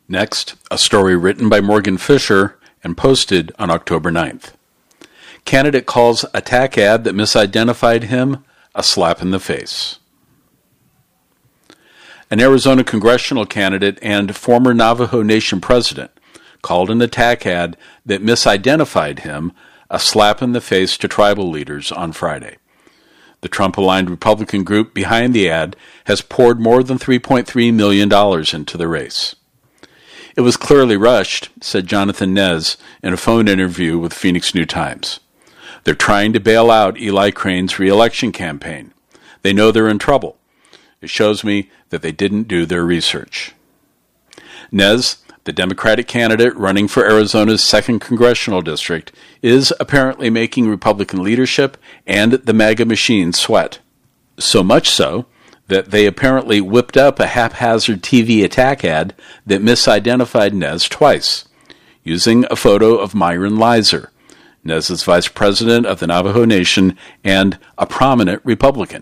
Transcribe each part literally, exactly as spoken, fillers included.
Next, a story written by Morgan Fisher and posted on October ninth. Candidate calls attack ad that misidentified him a slap in the face. An Arizona congressional candidate and former Navajo Nation president called an attack ad that misidentified him a slap in the face to tribal leaders on Friday. The Trump-aligned Republican group behind the ad has poured more than three point three million dollars into the race. It was clearly rushed, said Jonathan Nez in a phone interview with Phoenix New Times. They're trying to bail out Eli Crane's re-election campaign. They know they're in trouble. It shows me that they didn't do their research. Nez, the Democratic candidate running for Arizona's second congressional district, is apparently making Republican leadership and the MAGA machine sweat. So much so that they apparently whipped up a haphazard T V attack ad that misidentified Nez twice, using a photo of Myron Lizer, Nez's vice president of the Navajo Nation and a prominent Republican.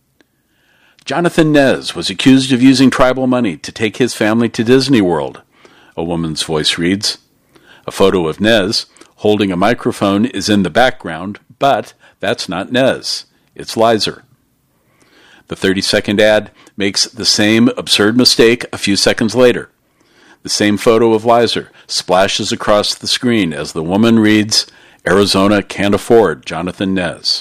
Jonathan Nez was accused of using tribal money to take his family to Disney World, a woman's voice reads. A photo of Nez holding a microphone is in the background, but that's not Nez. It's Lizer. The thirty-second ad makes the same absurd mistake a few seconds later. The same photo of Lizer splashes across the screen as the woman reads, Arizona can't afford Jonathan Nez.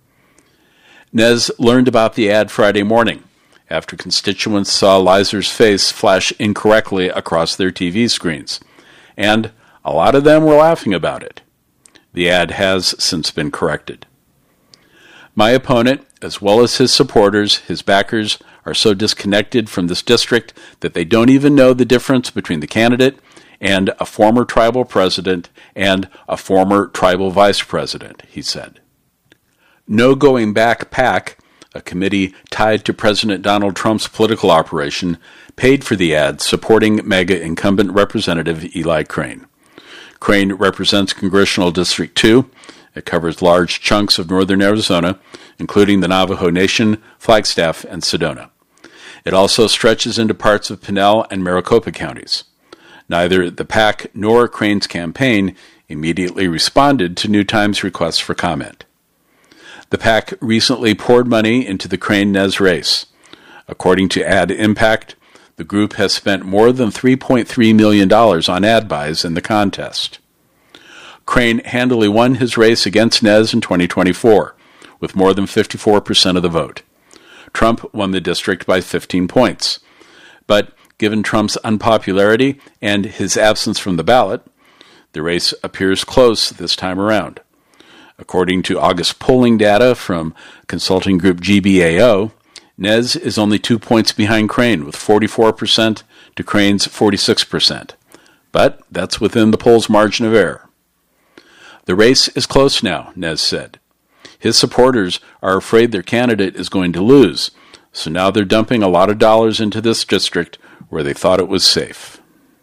Nez learned about the ad Friday morning after constituents saw Lizer's face flash incorrectly across their T V screens, and a lot of them were laughing about it. The ad has since been corrected. My opponent, as well as his supporters, his backers, are so disconnected from this district that they don't even know the difference between the candidate and a former tribal president and a former tribal vice president, he said. No Going Back PAC, a committee tied to President Donald Trump's political operation, paid for the ad supporting MAGA incumbent Representative Eli Crane. Crane represents Congressional District two. It covers large chunks of northern Arizona, including the Navajo Nation, Flagstaff, and Sedona. It also stretches into parts of Pinal and Maricopa counties. Neither the PAC nor Crane's campaign immediately responded to New Times' requests for comment. The PAC recently poured money into the Crane-Nez race. According to Ad Impact, the group has spent more than three point three million dollars on ad buys in the contest. Crane handily won his race against Nez in twenty twenty-four, with more than fifty-four percent of the vote. Trump won the district by fifteen points. But given Trump's unpopularity and his absence from the ballot, the race appears close this time around. According to August polling data from consulting group G B A O, Nez is only two points behind Crane, with forty-four percent to Crane's forty-six percent. But that's within the poll's margin of error. The race is close now, Nez said. His supporters are afraid their candidate is going to lose, so now they're dumping a lot of dollars into this district where they thought it was safe.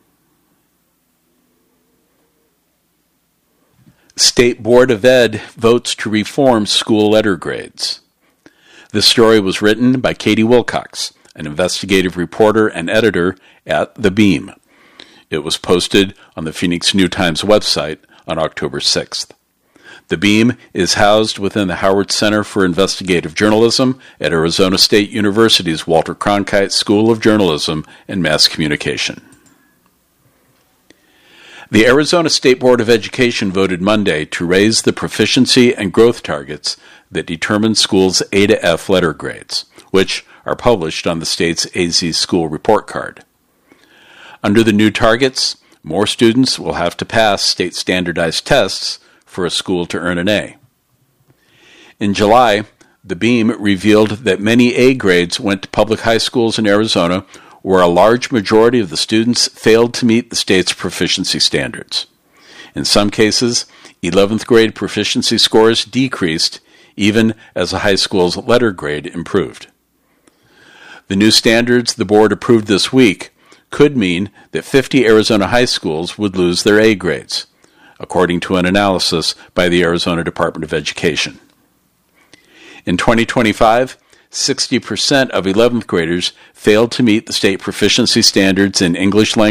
State Board of Ed votes to reform school letter grades. This story was written by Katie Wilcox, an investigative reporter and editor at The Beam. It was posted on the Phoenix New Times website on October sixth. The Beam is housed within the Howard Center for Investigative Journalism at Arizona State University's Walter Cronkite School of Journalism and Mass Communication. The Arizona State Board of Education voted Monday to raise the proficiency and growth targets that determine schools' A to F letter grades, which are published on the state's A Z School Report Card. Under the new targets, more students will have to pass state standardized tests for a school to earn an A. In July, the Beam revealed that many A grades went to public high schools in Arizona where a large majority of the students failed to meet the state's proficiency standards. In some cases, eleventh grade proficiency scores decreased even as a high school's letter grade improved. The new standards the board approved this week could mean that fifty Arizona high schools would lose their A grades, according to an analysis by the Arizona Department of Education. In twenty twenty-five, sixty percent of eleventh graders failed to meet the state proficiency standards in English language